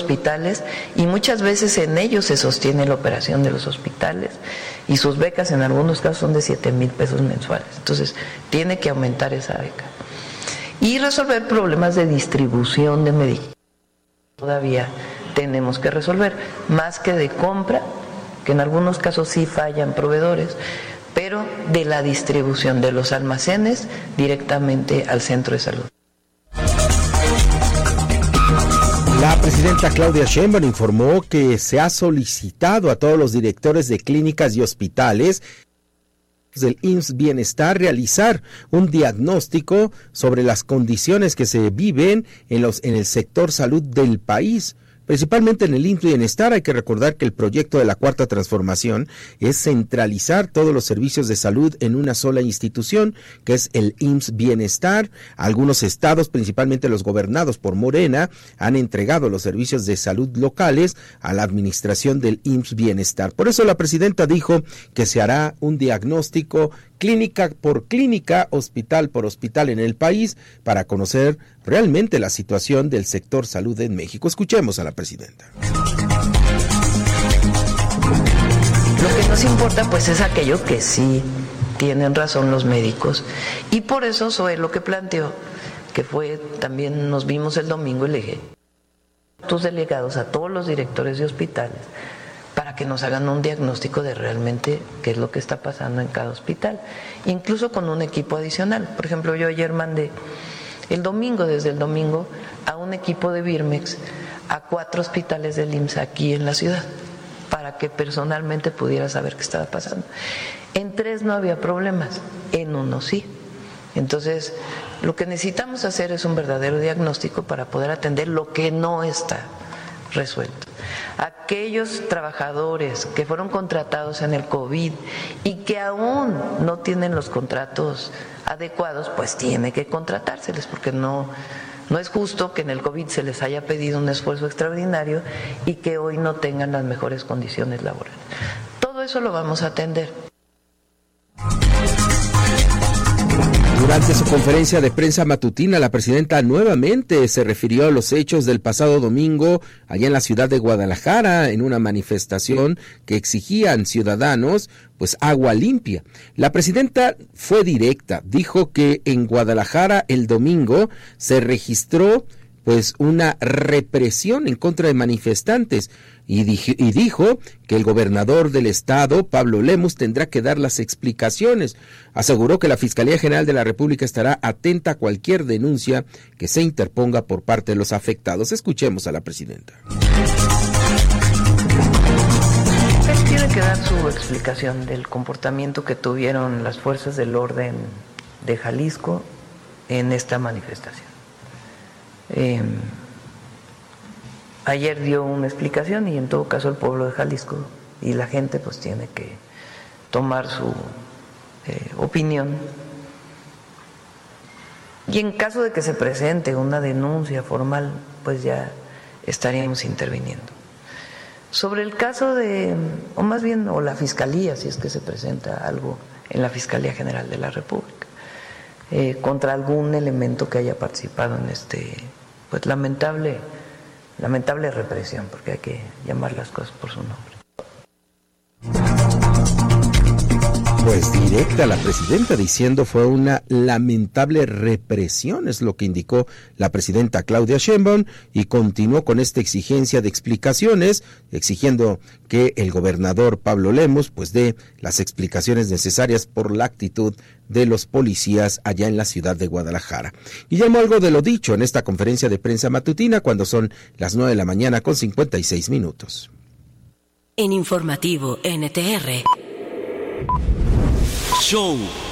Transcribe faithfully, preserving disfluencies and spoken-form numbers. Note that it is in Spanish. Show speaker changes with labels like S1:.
S1: hospitales y muchas veces en ellos se sostiene la operación de los hospitales y sus becas en algunos casos son de siete mil pesos mensuales. Entonces tiene que aumentar esa beca y resolver problemas de distribución de medicamentos. Todavía tenemos que resolver, más que de compra, que en algunos casos sí fallan proveedores, pero de la distribución de los almacenes directamente al centro de salud.
S2: La presidenta Claudia Sheinbaum informó que se ha solicitado a todos los directores de clínicas y hospitales del I M S S Bienestar realizar un diagnóstico sobre las condiciones que se viven en los en el sector salud del país. Principalmente en el I M S S Bienestar. Hay que recordar que el proyecto de la Cuarta Transformación es centralizar todos los servicios de salud en una sola institución, que es el I M S S Bienestar. Algunos estados, principalmente los gobernados por Morena, han entregado los servicios de salud locales a la administración del I M S S Bienestar. Por eso la presidenta dijo que se hará un diagnóstico clínica por clínica, hospital por hospital en el país, para conocer realmente la situación del sector salud en México. Escuchemos a la presidenta.
S1: Lo que nos importa pues es aquello que sí tienen razón los médicos, y por eso Zoe lo que planteó, que fue, también nos vimos el domingo y le dije, tus delegados a todos los directores de hospitales, para que nos hagan un diagnóstico de realmente qué es lo que está pasando en cada hospital, incluso con un equipo adicional. Por ejemplo, yo ayer mandé el domingo, desde el domingo, a un equipo de Birmex a cuatro hospitales del I M S S aquí en la ciudad, para que personalmente pudiera saber qué estaba pasando. En tres no había problemas, en uno sí. Entonces, lo que necesitamos hacer es un verdadero diagnóstico para poder atender lo que no está resuelto. Aquellos trabajadores que fueron contratados en el COVID y que aún no tienen los contratos adecuados, pues tiene que contratárseles, porque no, no es justo que en el COVID se les haya pedido un esfuerzo extraordinario y que hoy no tengan las mejores condiciones laborales. Todo eso lo vamos a atender.
S2: Durante su conferencia de prensa matutina, la presidenta nuevamente se refirió a los hechos del pasado domingo allá en la ciudad de Guadalajara, en una manifestación que exigían ciudadanos pues agua limpia. La presidenta fue directa, dijo que en Guadalajara el domingo se registró pues una represión en contra de manifestantes y dijo, y dijo que el gobernador del estado, Pablo Lemus, tendrá que dar las explicaciones. Aseguró que la Fiscalía General de la República estará atenta a cualquier denuncia que se interponga por parte de los afectados. Escuchemos a la presidenta.
S1: Él tiene que dar su explicación del comportamiento que tuvieron las fuerzas del orden de Jalisco en esta manifestación. Eh, ayer dio una explicación y en todo caso el pueblo de Jalisco y la gente pues tiene que tomar su eh, opinión, y en caso de que se presente una denuncia formal pues ya estaríamos interviniendo. Sobre el caso de, o más bien, o la Fiscalía, si es que se presenta algo en la Fiscalía General de la República, eh, contra algún elemento que haya participado en este, pues lamentable, lamentable represión, porque hay que llamar las cosas por su nombre.
S2: Pues directa la presidenta diciendo fue una lamentable represión, es lo que indicó la presidenta Claudia Sheinbaum, y continuó con esta exigencia de explicaciones, exigiendo que el gobernador Pablo Lemus pues dé las explicaciones necesarias por la actitud de los policías allá en la ciudad de Guadalajara. Y llamó algo de lo dicho en esta conferencia de prensa matutina cuando son las nueve de la mañana con cincuenta y seis minutos.
S3: En Informativo N T R.
S4: Show